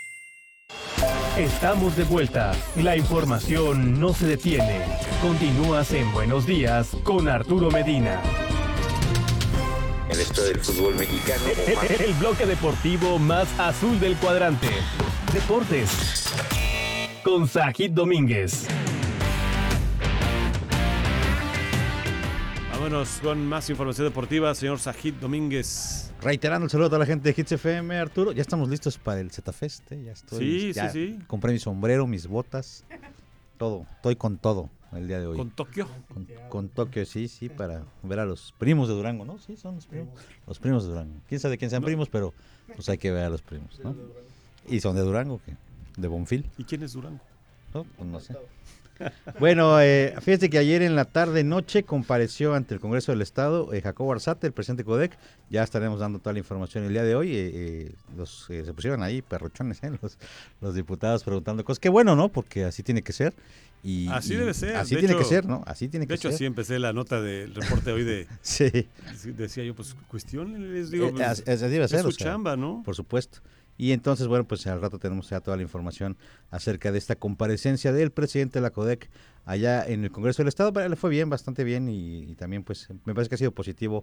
Estamos de vuelta. La información no se detiene. Continúas en Buenos Días con Arturo Medina. En esto del fútbol mexicano. El bloque deportivo más azul del cuadrante. Deportes. Con Sajid Domínguez. Vámonos con más información deportiva, señor Sajid Domínguez. Reiterando el saludo a toda la gente de Hits FM, Arturo. Ya estamos listos para el Z-Fest. Ya estoy. Sí. Compré mi sombrero, mis botas. Todo. Estoy con todo el día de hoy. ¿Con Tokio? Con Tokio, sí, para ver a los primos de Durango, ¿no? Sí, son los primos. Los primos de Durango. Quién sabe de quién sean primos, pero pues hay que ver a los primos, ¿no? ¿Y son de Durango? ¿Qué? ¿De Bonfil? ¿Y quién es Durango? No, pues no sé. Bueno, fíjate que ayer en la tarde-noche compareció ante el Congreso del Estado Jacobo Arzate, el presidente CODEC. Ya estaremos dando toda la información el día de hoy. Se pusieron ahí perrochones, los diputados preguntando cosas. Qué bueno, ¿no? Porque así tiene que ser. Así debe ser. Así tiene que ser, ¿no? Así tiene que ser. De hecho, así empecé la nota del reporte hoy de... Sí. Decía yo, pues, cuestiones, digo, así debe ser, es su chamba, ¿no? Por supuesto. Y entonces, bueno, pues al rato tenemos ya toda la información acerca de esta comparecencia del presidente de la CODEC allá en el Congreso del Estado. Le fue bien, bastante bien, y también pues me parece que ha sido positivo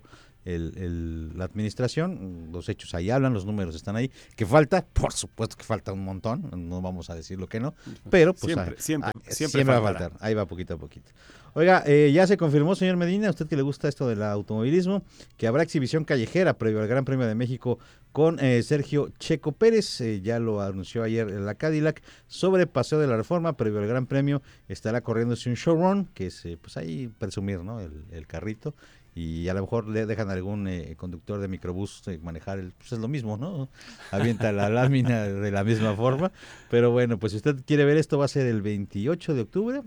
la administración. Los hechos ahí hablan, los números están ahí. ¿Que falta? Por supuesto que falta un montón, no vamos a decir lo que no, pero pues siempre va a faltar, ahí va poquito a poquito. Oiga, ya se confirmó, señor Medina, a usted que le gusta esto del automovilismo, que habrá exhibición callejera previo al Gran Premio de México con Sergio Checo Pérez. Ya lo anunció ayer la Cadillac sobre Paseo de la Reforma. Previo al Gran Premio estará corriéndose un showrun, que es pues ahí presumir, ¿no? el carrito, y a lo mejor le dejan a algún conductor de microbús manejar pues es lo mismo, ¿no? Avienta la lámina de la misma forma. Pero bueno, pues si usted quiere ver esto, va a ser el 28 de octubre,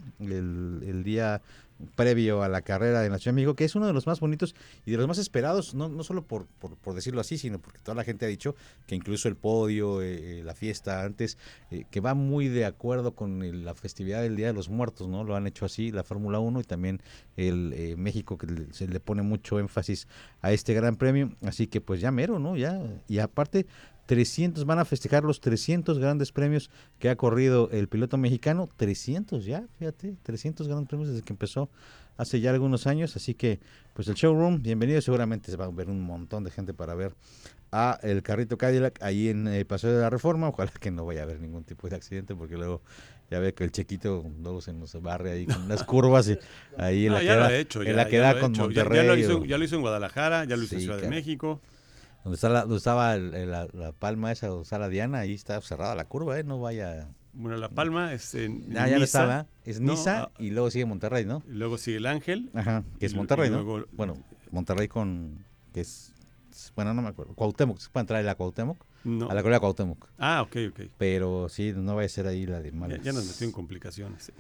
el día previo a la carrera de la Ciudad de México, que es uno de los más bonitos y de los más esperados, no solo por decirlo así, sino porque toda la gente ha dicho que incluso el podio, la fiesta antes, que va muy de acuerdo con la festividad del Día de los Muertos, ¿no? Lo han hecho así la Fórmula 1 y también el México, que se le pone mucho énfasis a este gran premio, así que pues ya mero, ¿no? Ya, y aparte 300, van a festejar los 300 grandes premios que ha corrido el piloto mexicano, 300 ya, fíjate, 300 grandes premios desde que empezó hace ya algunos años, así que pues el showroom, bienvenido, seguramente se va a ver un montón de gente para ver a el carrito Cadillac ahí en el Paseo de la Reforma. Ojalá que no vaya a haber ningún tipo de accidente, porque luego ya ve que el Chequito luego se nos barre ahí con las curvas y ahí en la queda con Monterrey. Ya lo hizo en Guadalajara, ya lo hizo en Ciudad de México. Donde estaba la palma esa, donde está la Diana, ahí está cerrada la curva, no vaya. Bueno, La Palma es en ya no estaba, es Niza, y luego sigue Monterrey, ¿no? Y luego sigue el Ángel. Ajá, que es Monterrey, ¿no? Bueno, Monterrey que es, bueno, no me acuerdo, Cuauhtémoc, ¿se puede entrar a la Cuauhtémoc? No. A la colonia Cuauhtémoc. Ah, ok. Pero sí, no vaya a ser ahí la de malas. Ya nos metió en complicaciones.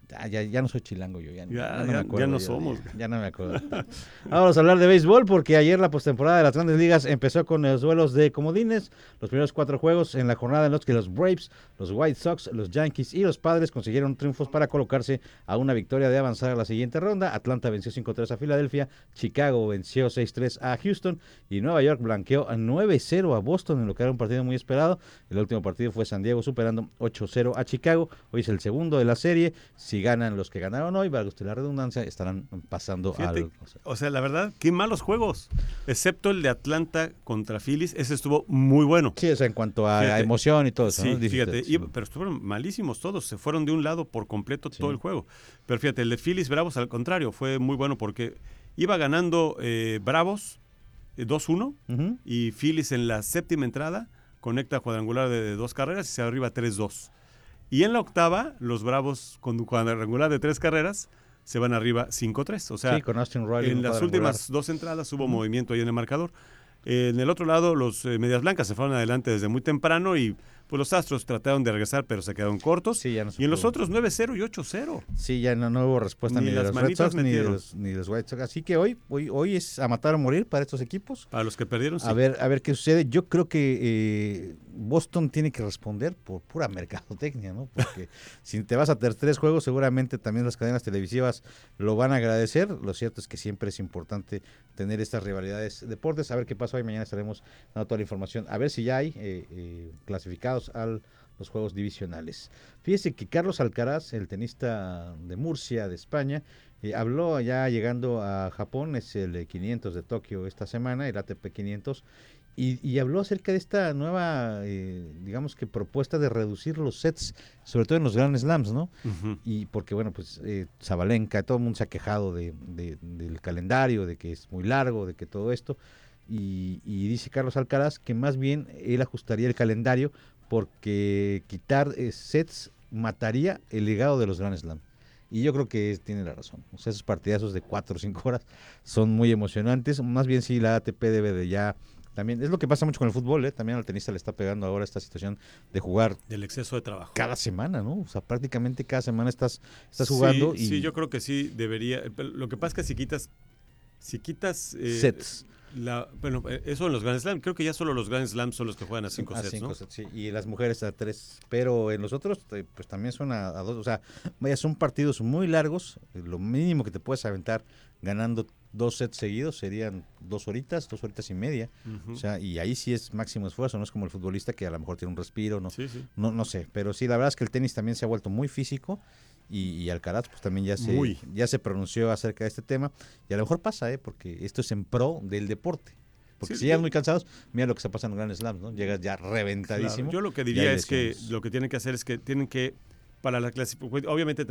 Ya no soy chilango yo, ya no somos. Ya no me acuerdo. Vamos a hablar de béisbol, porque ayer la postemporada de las Grandes Ligas empezó con los duelos de comodines. Los primeros 4 juegos en la jornada en los que los Braves, los White Sox, los Yankees y los Padres consiguieron triunfos para colocarse a una victoria de avanzar a la siguiente ronda. Atlanta venció 5-3 a Filadelfia, Chicago venció 6-3 a Houston y Nueva York blanqueó 9-0 a Boston en lo que era un partido muy esperado. El último partido fue San Diego superando 8-0 a Chicago. Hoy es el segundo de la serie. Si ganan los que ganaron hoy, para usted la redundancia, estarán pasando. Fíjate, o sea, la verdad, qué malos juegos, excepto el de Atlanta contra Phillies, ese estuvo muy bueno. Sí, o sea, en cuanto a emoción y todo eso. Sí, ¿no? fíjate, pero estuvieron malísimos todos, se fueron de un lado por completo todo el juego. Pero fíjate, el de Phillies Bravos, al contrario, fue muy bueno porque iba ganando Bravos 2-1 y Phillies en la séptima entrada conecta cuadrangular de 2 carreras y se arriba 3-2. Y en la octava, los Bravos con cuadrangular de 3 carreras se van arriba 5-3. O sea, sí, con Austin Riley en las últimas 2 entradas hubo movimiento ahí en el marcador. En el otro lado, los Medias Blancas se fueron adelante desde muy temprano y pues los Astros trataron de regresar, pero se quedaron cortos. Sí, ya no y en los otros 9-0 y 8-0. Sí, ya no hubo respuesta ni de los Red Sox ni de los White Sox. Así que hoy es a matar o morir para estos equipos. Para los que perdieron, sí. A ver qué sucede. Yo creo que Boston tiene que responder por pura mercadotecnia, ¿no? Porque si te vas a tener 3 juegos, seguramente también las cadenas televisivas lo van a agradecer. Lo cierto es que siempre es importante tener estas rivalidades deportes. A ver qué pasa hoy. Mañana estaremos dando toda la información. A ver si ya hay clasificados a los juegos divisionales. Fíjese que Carlos Alcaraz, el tenista de Murcia, de España, habló ya llegando a Japón. Es el 500 de Tokio esta semana, el ATP 500. Y habló acerca de esta nueva, digamos que propuesta de reducir los sets, sobre todo en los Grand Slams, ¿no? Uh-huh. Y porque, bueno, pues Sabalenka, todo el mundo se ha quejado del calendario, de que es muy largo, de que todo esto. Y dice Carlos Alcaraz que más bien él ajustaría el calendario porque quitar sets mataría el legado de los Grand Slam. Y yo creo que tiene la razón. O sea, esos partidazos de 4 o 5 horas son muy emocionantes. Más bien sí, la ATP debe de ya... También es lo que pasa mucho con el fútbol, también al tenista le está pegando ahora esta situación de jugar del exceso de trabajo cada semana, ¿no? O sea, prácticamente cada semana estás jugando. Sí, yo creo que sí debería. Lo que pasa es que si quitas sets. Bueno, eso en los Grand Slam, creo que ya solo los Grand Slam son los que juegan a 5 sets, ¿no? Sets, sí, y las mujeres a 3, pero en los otros pues también son a 2, o sea, vaya, son partidos muy largos, lo mínimo que te puedes aventar ganando 2 sets seguidos serían 2 horitas y media, uh-huh. O sea, y ahí sí es máximo esfuerzo, no es como el futbolista que a lo mejor tiene un respiro, ¿no? Sí. No sé, pero sí, la verdad es que el tenis también se ha vuelto muy físico. Y Alcaraz pues también ya se pronunció acerca de este tema y a lo mejor pasa, porque esto es en pro del deporte, porque si llegan muy cansados, mira lo que está pasando en Grand Slams, ¿no? Llegas ya reventadísimo. Claro. Yo lo que diría es que lo que tienen que hacer es que tienen que para la clasificación, obviamente